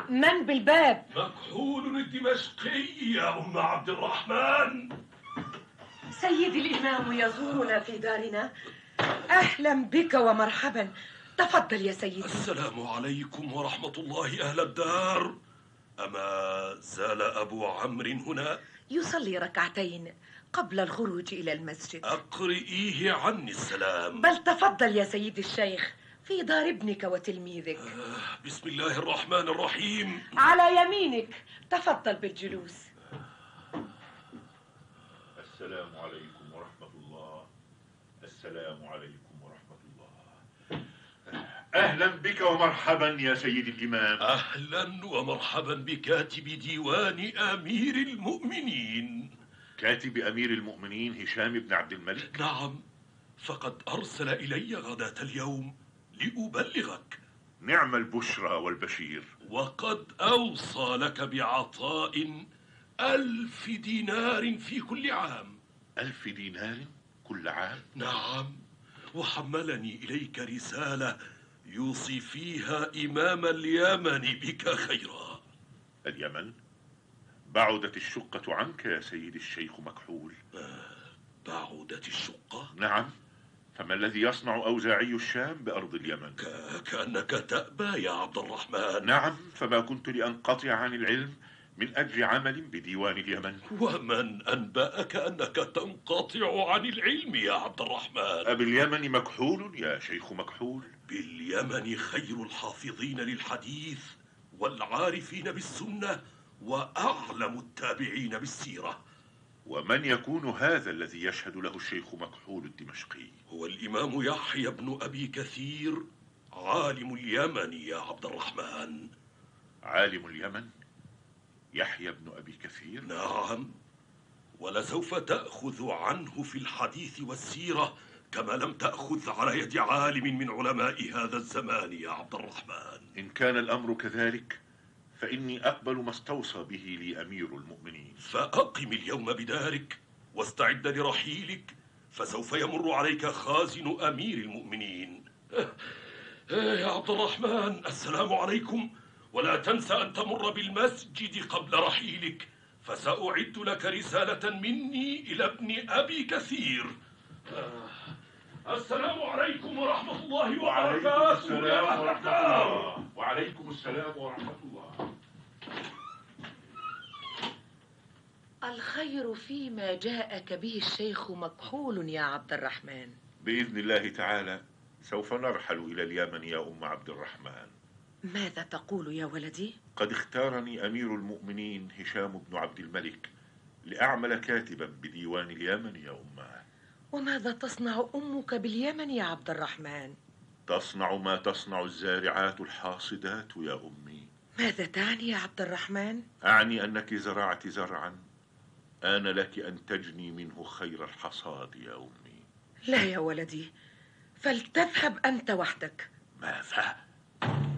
من بالباب؟ مكحول الدمشقي يا أم عبد الرحمن. سيدي الإمام يزورنا في دارنا. أهلا بك ومرحبا، تفضل يا سيدي. السلام عليكم ورحمة الله أهل الدار. أما زال أبو عمرو هنا؟ يصلي ركعتين قبل الخروج إلى المسجد. أقرئيه عني السلام. بل تفضل يا سيدي الشيخ في دار ابنك وتلميذك. بسم الله الرحمن الرحيم. على يمينك، تفضل بالجلوس. السلام عليكم ورحمة الله. السلام عليكم ورحمة الله. أهلا بك ومرحبا يا سيدي الإمام. أهلا ومرحبا بكاتب ديوان أمير المؤمنين. كاتب أمير المؤمنين هشام بن عبد الملك؟ نعم، فقد أرسل إلي غداة اليوم لأبلغك. نعم البشرى والبشير. وقد أوصى لك بعطاء 1000 دينار في كل عام. 1000 دينار كل عام؟ نعم، وحملني إليك رسالة يوصي فيها إمام اليمن بك خيرا. اليمن؟ بعدت الشقة عنك يا سيدي الشيخ مكحول. بعدت الشقة؟ نعم، فما الذي يصنع أوزاعي الشام بأرض اليمن؟ كأنك تأبى يا عبد الرحمن. نعم، فما كنت لأنقطع عن العلم من أجل عمل بديوان اليمن. ومن أنبأك أنك تنقطع عن العلم يا عبد الرحمن؟ أباليمن مكحول يا شيخ مكحول؟ باليمن خير الحافظين للحديث والعارفين بالسنة وأعلم التابعين بالسيرة. ومن يكون هذا الذي يشهد له الشيخ مكحول الدمشقي؟ هو الإمام يحيى بن أبي كثير عالم اليمن يا عبد الرحمن. عالم اليمن؟ يحيى بن أبي كثير؟ نعم، ولسوف تأخذ عنه في الحديث والسيرة كما لم تأخذ على يد عالم من علماء هذا الزمان يا عبد الرحمن. إن كان الأمر كذلك فإني أقبل ما استوصى به لي أمير المؤمنين. فأقم اليوم بدارك واستعد لرحيلك، فسوف يمر عليك خازن أمير المؤمنين. يا عبد الرحمن، السلام عليكم، ولا تنسى أن تمر بالمسجد قبل رحيلك، فسأعد لك رسالة مني إلى ابن أبي كثير. السلام عليكم ورحمة الله وبركاته. وعليكم السلام ورحمة الله. الخير فيما جاءك به الشيخ مكحول يا عبد الرحمن. بإذن الله تعالى سوف نرحل إلى اليمن يا أم عبد الرحمن. ماذا تقول يا ولدي؟ قد اختارني أمير المؤمنين هشام بن عبد الملك لأعمل كاتبا بديوان اليمن يا أمه. وماذا تصنع أمك باليمن يا عبد الرحمن؟ تصنع ما تصنع الزارعات الحاصدات يا أمي. ماذا تعني يا عبد الرحمن؟ أعني أنك زرعت زرعا آن لك أن تجني منه خير الحصاد يا أمي. لا يا ولدي، فلتذهب أنت وحدك. ماذا؟